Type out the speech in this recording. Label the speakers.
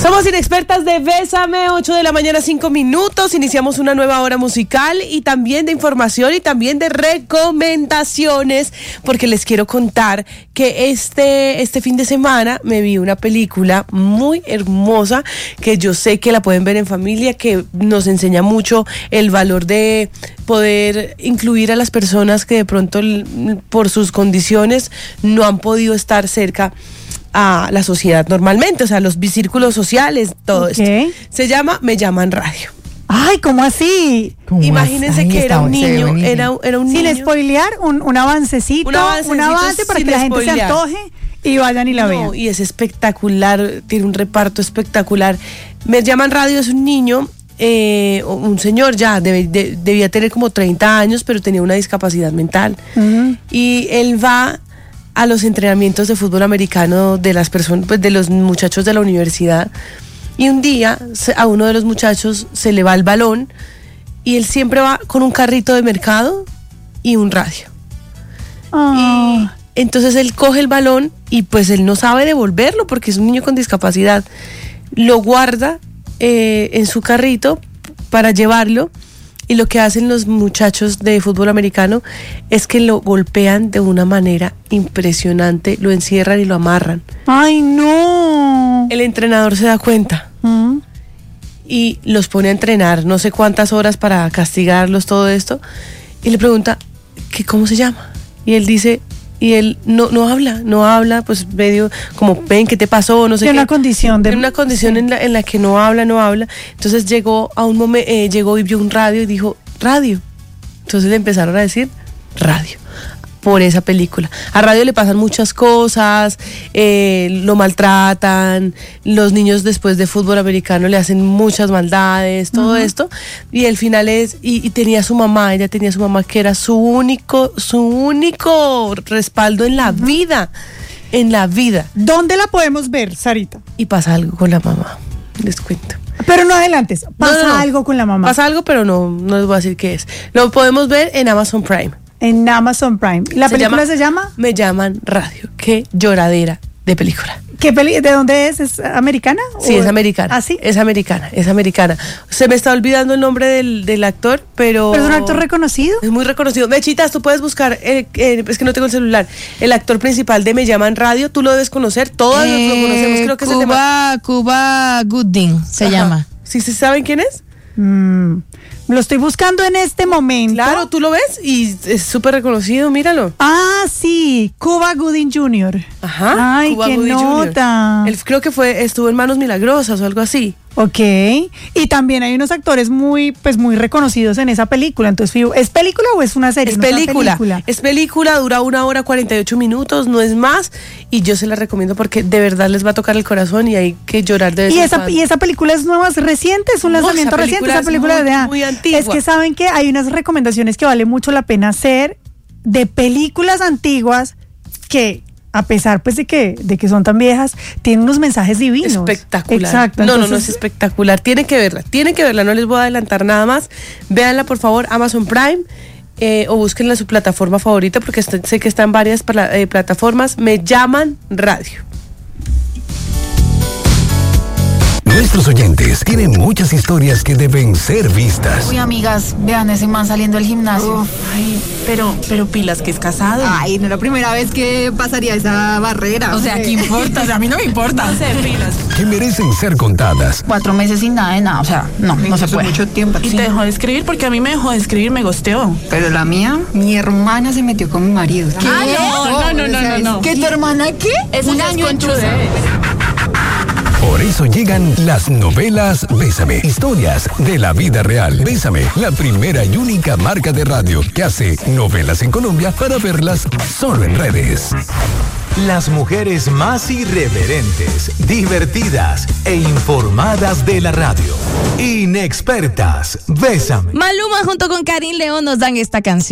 Speaker 1: Somos Inexpertas de Bésame, 8 de la mañana, 5 minutos. Iniciamos una nueva hora musical y también de información y también de recomendaciones, porque les quiero contar que este fin de semana me vi una película muy hermosa que yo sé que la pueden ver en familia, que nos enseña mucho el valor de poder incluir a las personas que de pronto por sus condiciones no han podido estar cerca a la sociedad normalmente, o sea, los círculos sociales, todo esto. Se llama Me Llaman Radio.
Speaker 2: Ay, ¿cómo así?
Speaker 1: Imagínense que era un niño, era un niño.
Speaker 2: Sin spoilear, un avancecito, un avance para que la gente se antoje y vayan y la vean.
Speaker 1: Y es espectacular, tiene un reparto espectacular. Me Llaman Radio es un niño, un señor ya, debía tener como 30 años, pero tenía una discapacidad mental. Uh-huh. Y él va a los entrenamientos de fútbol americano de las personas, pues de los muchachos de la universidad, y un día a uno de los muchachos se le va el balón y él siempre va con un carrito de mercado y un radio. Y entonces él coge el balón y pues él no sabe devolverlo porque es un niño con discapacidad, lo guarda en su carrito para llevarlo. Y lo que hacen los muchachos de fútbol americano es que lo golpean de una manera impresionante, lo encierran y lo amarran.
Speaker 2: ¡Ay, no!
Speaker 1: El entrenador se da cuenta y los pone a entrenar no sé cuántas horas para castigarlos, todo esto, y le pregunta que cómo se llama. Y él dice, y él no habla, pues medio como, ven, ¿qué te pasó? No sé qué.
Speaker 2: En una condición
Speaker 1: en la que no habla. Entonces llegó a un momento, llegó y vio un radio y dijo, radio. Entonces le empezaron a decir radio por esa película. A Radio le pasan muchas cosas, lo maltratan, los niños después de fútbol americano le hacen muchas maldades, todo esto, y el final es, y tenía su mamá, ella tenía su mamá que era su único respaldo en la vida,
Speaker 2: ¿Dónde la podemos ver, Sarita?
Speaker 1: Y pasa algo con la mamá, les cuento.
Speaker 2: Pero no adelantes, pasa algo con la mamá.
Speaker 1: Pasa algo, pero no les voy a decir qué es. Lo podemos ver en Amazon Prime.
Speaker 2: En Amazon Prime. ¿La película se llama?
Speaker 1: Me Llaman Radio. Qué lloradera de película.
Speaker 2: ¿De dónde es? ¿Es americana?
Speaker 1: Sí, es americana.
Speaker 2: ¿Ah, sí?
Speaker 1: Es americana. Se me está olvidando el nombre del actor, pero...
Speaker 2: ¿Pero es un actor reconocido?
Speaker 1: Es muy reconocido. Mechitas, tú puedes buscar, es que no tengo el celular, el actor principal de Me Llaman Radio, tú lo debes conocer, todos lo conocemos, creo que
Speaker 3: Cuba Gooding se llama.
Speaker 1: ¿Sí saben quién es?
Speaker 2: Lo estoy buscando en este momento.
Speaker 1: Claro, tú lo ves y es súper reconocido, míralo.
Speaker 2: Ah, sí, Cuba Gooding Jr.
Speaker 1: Ajá.
Speaker 2: Ay, Cuba qué Gooding nota.
Speaker 1: Jr. Él creo que estuvo en Manos Milagrosas o algo así.
Speaker 2: Ok, y también hay unos actores muy reconocidos en esa película. Entonces, ¿es película o es una serie?
Speaker 1: Es película, dura 1 hora 48 minutos, no es más, y yo se la recomiendo porque de verdad les va a tocar el corazón y hay que llorar de vez en cuando.
Speaker 2: ¿Y esa película es nueva, es reciente? ¿Es un lanzamiento reciente? Esa película es muy antigua. Es que saben que hay unas recomendaciones que vale mucho la pena hacer de películas antiguas que, a pesar pues de que son tan viejas, tienen unos mensajes divinos.
Speaker 1: Espectacular.
Speaker 2: Exacto.
Speaker 1: No, es espectacular. Tienen que verla, no les voy a adelantar nada más. Véanla, por favor, Amazon Prime, o búsquenla en su plataforma favorita, porque sé que está en varias plataformas. Me Llaman Radio.
Speaker 4: Nuestros oyentes tienen muchas historias que deben ser vistas.
Speaker 3: Uy, amigas, vean ese man saliendo del gimnasio.
Speaker 5: Ay, pero pilas, que es casado.
Speaker 6: Ay, no es la primera vez que pasaría esa barrera.
Speaker 5: O sea, ¿qué importa? O sea, a mí no me importa. No sé, pilas.
Speaker 4: Que merecen ser contadas.
Speaker 3: 4 meses sin nada de nada, o sea, no se puede.
Speaker 6: Mucho tiempo.
Speaker 5: Y te dejó de escribir porque a mí me dejó de escribir, me gosteó.
Speaker 6: Pero la mía, mi hermana se metió con mi marido.
Speaker 5: ¿Qué? No.
Speaker 3: ¿Qué, tu hermana qué?
Speaker 5: Es un año en
Speaker 4: Por eso llegan las novelas Bésame, historias de la vida real. Bésame, la primera y única marca de radio que hace novelas en Colombia para verlas solo en redes.
Speaker 7: Las mujeres más irreverentes, divertidas e informadas de la radio. Inexpertas, Bésame.
Speaker 3: Maluma junto con Karim León nos dan esta canción.